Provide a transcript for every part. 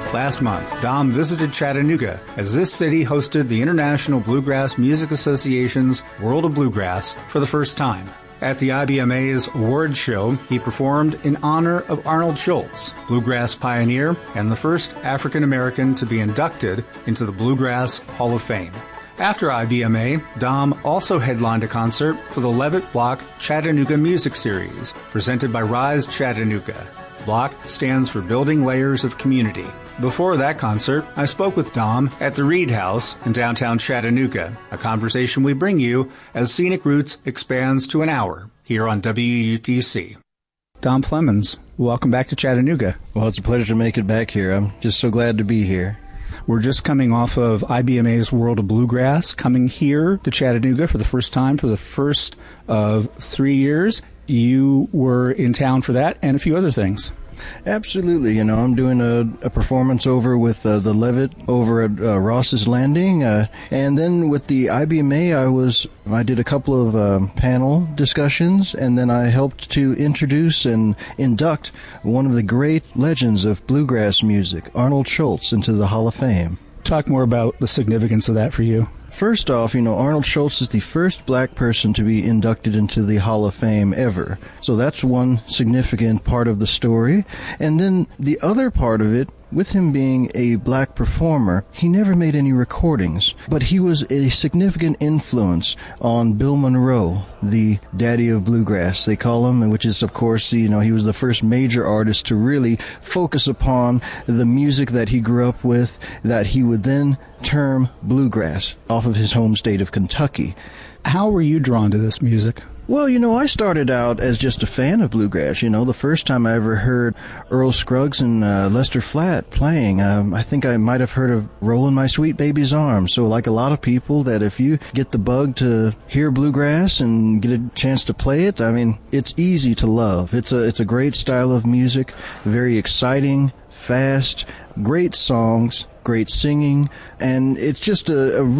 Last month, Dom visited Chattanooga as this city hosted the International Bluegrass Music Association's World of Bluegrass for the first time. At the IBMA's awards show, he performed in honor of Arnold Schultz, bluegrass pioneer and the first African American to be inducted into the Bluegrass Hall of Fame. After IBMA, Dom also headlined a concert for the Levitt Block Chattanooga Music Series, presented by Rise Chattanooga. BLOCK stands for Building Layers of Community. Before that concert, I spoke with Dom at the Reed House in downtown Chattanooga, a conversation we bring you as Scenic Roots expands to an hour here on WUTC. Dom Flemons, welcome back to Chattanooga. Well, it's a pleasure to make it back here. I'm just so glad to be here. We're just coming off of IBMA's World of Bluegrass, coming here to Chattanooga for the first time, for the first of 3 years. You were in town for that and a few other things. Absolutely. You know, I'm doing a performance over with the Levitt over at Ross's Landing. And then with the IBMA, I did a couple of panel discussions, and then I helped to introduce and induct one of the great legends of bluegrass music, Arnold Schultz, into the Hall of Fame. Talk more about the significance of that for you. First off, you know, Arnold Schultz is the first black person to be inducted into the Hall of Fame ever. So that's one significant part of the story. And then the other part of it, with him being a black performer, he never made any recordings, but he was a significant influence on Bill Monroe, the daddy of bluegrass, they call him, which is, of course, you know, he was the first major artist to really focus upon the music that he grew up with, that he would then term bluegrass off of his home state of Kentucky. How were you drawn to this music? Well, you know, I started out as just a fan of bluegrass. You know, the first time I ever heard Earl Scruggs and Lester Flatt playing, I think I might have heard of Rollin' My Sweet Baby's Arms. So like a lot of people, that if you get the bug to hear bluegrass and get a chance to play it, I mean, it's easy to love. It's a great style of music, very exciting, fast, great songs, great singing, and it's just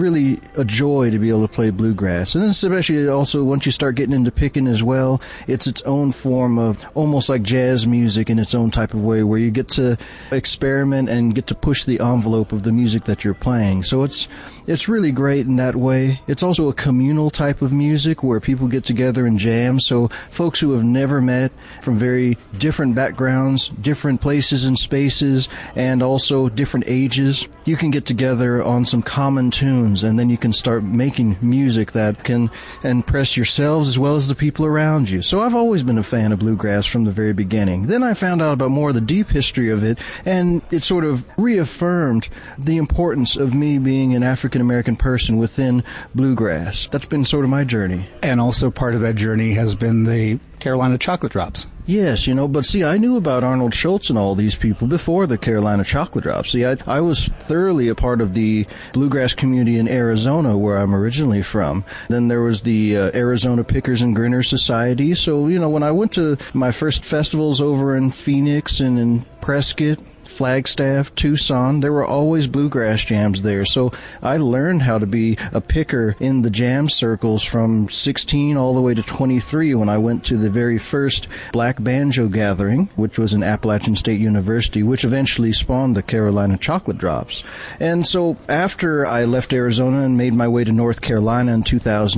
a joy to be able to play bluegrass. And especially also once you start getting into picking as well, it's its own form of almost like jazz music in its own type of way, where you get to experiment and get to push the envelope of the music that you're playing. So it's really great in that way. It's also a communal type of music where people get together and jam. So folks who have never met from very different backgrounds, different places and spaces, and also different ages, you can get together on some common tunes, and then you can start making music that can impress yourselves as well as the people around you. So I've always been a fan of bluegrass from the very beginning. Then I found out about more of the deep history of it, and it sort of reaffirmed the importance of me being an African American person within bluegrass. That's been sort of my journey. And also part of that journey has been the Carolina Chocolate Drops. Yes, you know, but see, I knew about Arnold Schultz and all these people before the Carolina Chocolate Drops. See, I was thoroughly a part of the bluegrass community in Arizona, where I'm originally from. Then there was the Arizona Pickers and Grinners Society. So, you know, when I went to my first festivals over in Phoenix and in Prescott, Flagstaff, Tucson, there were always bluegrass jams there. So I learned how to be a picker in the jam circles from 16 all the way to 23 when I went to the very first black banjo gathering, which was in Appalachian State University, which eventually spawned the Carolina Chocolate Drops. And so after I left Arizona and made my way to North Carolina in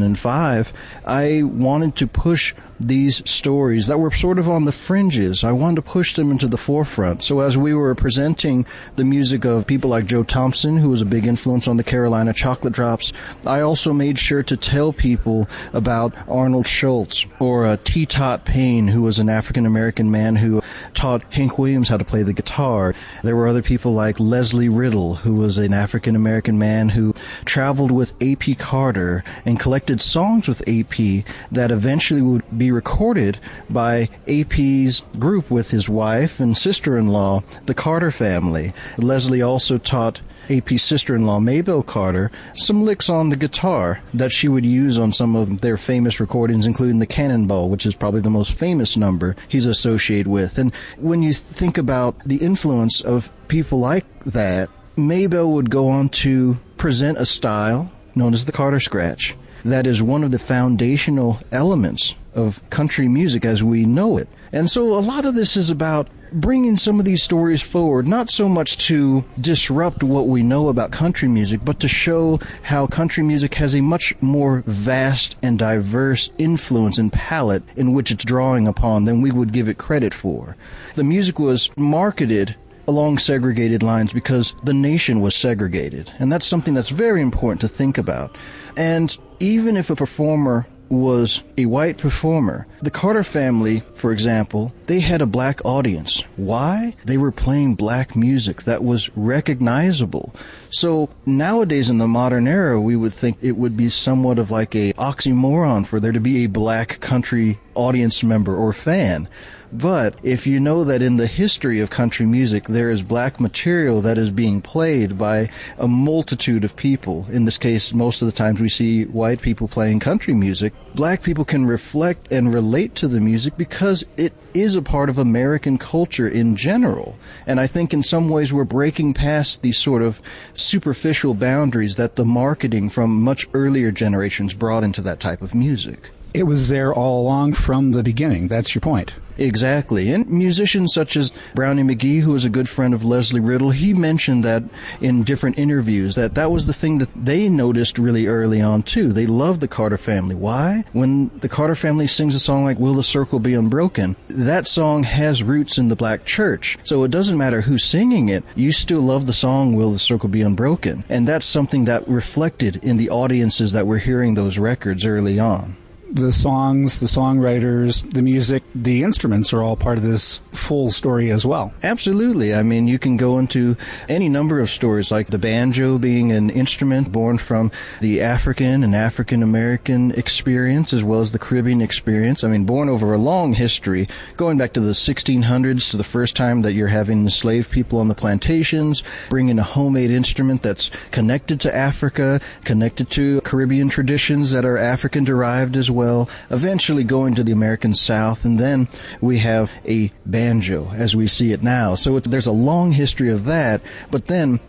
2005, I wanted to push these stories that were sort of on the fringes. I wanted to push them into the forefront. So as we were presenting the music of people like Joe Thompson, who was a big influence on the Carolina Chocolate Drops, I also made sure to tell people about Arnold Schultz or T. Tot Payne, who was an African-American man who taught Hank Williams how to play the guitar. There were other people like Leslie Riddle, who was an African-American man who traveled with A.P. Carter and collected songs with A.P. that eventually would be recorded by A.P.'s group with his wife and sister-in-law, the Carter family. Leslie also taught A.P.'s sister-in-law, Maybelle Carter, some licks on the guitar that she would use on some of their famous recordings, including the Cannonball, which is probably the most famous number he's associated with. And when you think about the influence of people like that, Maybelle would go on to present a style known as the Carter Scratch. That is one of the foundational elements of country music as we know it. And so a lot of this is about bringing some of these stories forward, not so much to disrupt what we know about country music, but to show how country music has a much more vast and diverse influence and palette in which it's drawing upon than we would give it credit for. The music was marketed along segregated lines because the nation was segregated, and that's something that's very important to think about. And even if a performer was a white performer, the Carter family, for example, they had a black audience. Why? They were playing black music that was recognizable. So nowadays in the modern era, we would think it would be somewhat of like a oxymoron for there to be a black country audience member or fan. But if you know that in the history of country music, there is black material that is being played by a multitude of people. In this case, most of the times we see white people playing country music. Black people can reflect and relate to the music because it is a part of American culture in general. And I think in some ways we're breaking past these sort of superficial boundaries that the marketing from much earlier generations brought into that type of music. It was there all along from the beginning. That's your point. Exactly. And musicians such as Brownie McGhee, who was a good friend of Leslie Riddle, he mentioned that in different interviews that was the thing that they noticed really early on too. They loved the Carter family. Why? When the Carter family sings a song like Will the Circle Be Unbroken, that song has roots in the black church. So it doesn't matter who's singing it, you still love the song Will the Circle Be Unbroken. And that's something that reflected in the audiences that were hearing those records early on. The songs, the songwriters, the music, the instruments are all part of this full story as well. Absolutely. I mean, you can go into any number of stories, like the banjo being an instrument born from the African and African-American experience as well as the Caribbean experience. I mean, born over a long history, going back to the 1600s to the first time that you're having enslaved people on the plantations, bringing a homemade instrument that's connected to Africa, connected to Caribbean traditions that are African-derived as well. Eventually going to the American South, and then we have a banjo as we see it now. So there's a long history of that, but then